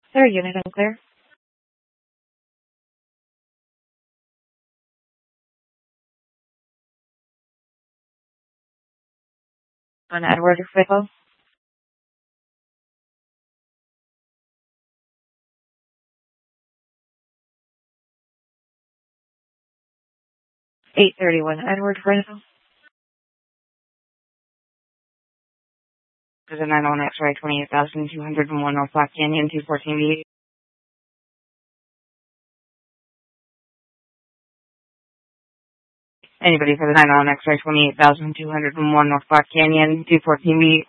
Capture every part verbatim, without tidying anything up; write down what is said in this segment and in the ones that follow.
Sir, unit unclear. On Edward Fickle. eight thirty-one Edward Fickle. There's a nine oh one X-ray, twenty-eight thousand two hundred one North Black Canyon, two fourteen B. Anybody for the nine oh one X-ray, twenty-eight thousand two hundred one North Black Canyon, two fourteen B.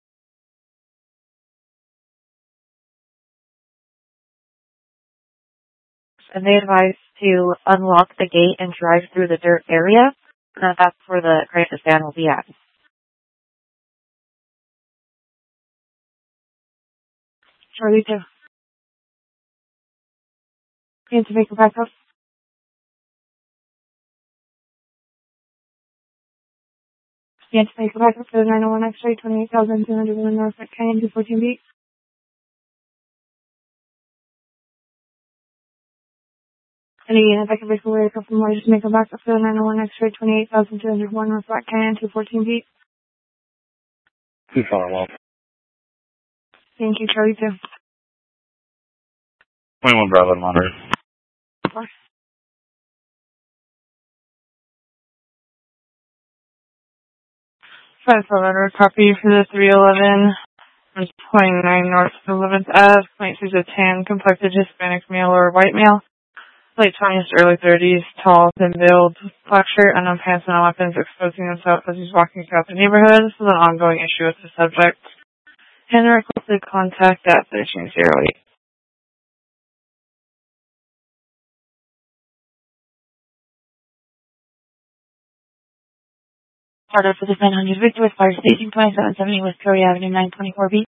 And they advise to unlock the gate and drive through the dirt area. Uh, that's where the crisis van will be at. Charlie two. Need to make a backup. Need to make a backup for the nine oh one X-ray, twenty-eight thousand two hundred one North Black Canyon, two fourteen B. And again, if I can make away a couple more, just make a backup for the nine oh one X-ray, twenty-eight thousand two hundred one North Black Canyon, two fourteen B. Too far, well. Thank you, Charlie two. twenty-one Bravo Monterey. Five seven, copy for the three eleven, twenty-nine North eleventh Ave, point six of tan, complected Hispanic male or white male, late twenties, early thirties, tall, thin build, black shirt, unknown pants and no weapons, exposing himself as he's walking throughout the neighborhood. This is an ongoing issue with the subject. And requested contact at thirteen oh eight. Order for the nine hundred Victor with Fire Station twenty-seven seventy West Curry Avenue, nine twenty-four B.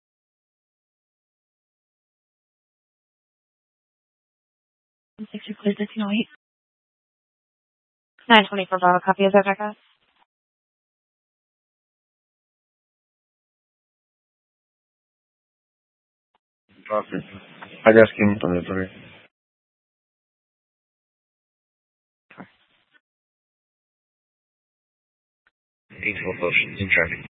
six clear thirteen oh eight. nine twenty-four Bravo, copy of that, Becca. Copy. I guess King from the three. Eight twelve motions in traffic.